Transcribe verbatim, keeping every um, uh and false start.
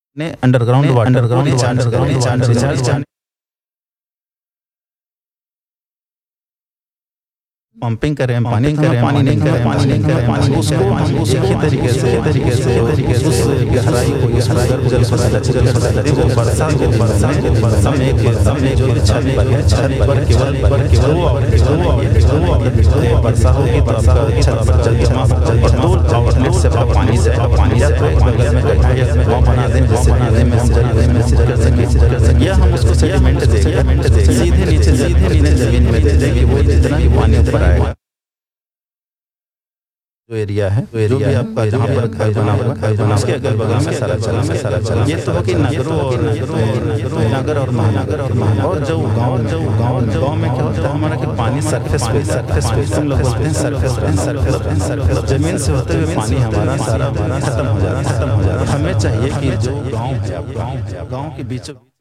ने underground water underground underground recharge pumping करें पानी करें पानी नहीं करें पानी नहीं करें पानी उसको एक ही तरीके से तरीके से तरीके से उस गहराई को इस जल जल जल वो बरसात को बरसात को बरसात में एक बरसात में जो छत पर है छत पर केवल पर केवल वो बरसात होगी बरसात होगी छत पर जल जमा और दो आउटलेट से पानी से पानी जाता है बगल में गड्ढा है इसमें गांव बना दें जैसे बना दें में सिंचाई में सिंचाई कर सके या हम उसको सेडिमेंट देंगे सीधे नीचे सीधे नीचे जमीन में दे देंगे वो जितना भी पानी ऊपर जो एरिया है तो एरिया भी आपका जहाँ पर घर बना हुआ घर बना उसके अगल बगल में सारा चला में सारा चला ये तो कि नगरों और नगरों नगर और महानगर और महानगर और जो गांव जो गांव गांव में क्या होता है हमारा कि पानी सरफेस पे सरफेस पे हम लोग बोलते हैं सरफेस पे सरफेस सरफेस जमीन से होते हुए पानी हमारा सारा खत्म हो जाता है खत्म हो जाता है हमें चाहिए कि जो गाँव है गाँव गाँव के बीचों